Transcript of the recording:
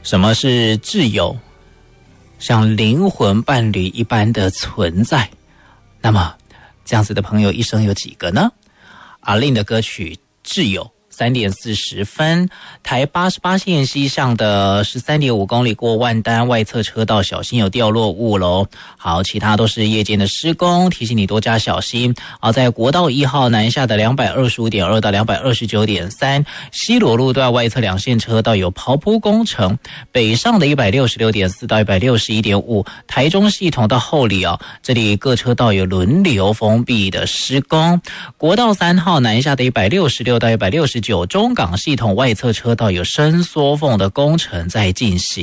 什么是挚友？像灵魂伴侣一般的存在。那么这样子的朋友一生有几个呢？阿令的歌曲《挚友》3点40分，台88线西上的13.5公里过万丹，外侧车道小心有掉落物喽。好，其他都是夜间的施工，提醒你多加小心。好，在国道1号南下的225.2到229.3，西螺路段外侧2线车道有刨铺工程，北上的166.4到161.5，台中系统到后里这里各车道有轮流封闭的施工。国道3号南下的166到169，中港系统外侧车道有伸缩缝的工程在进行。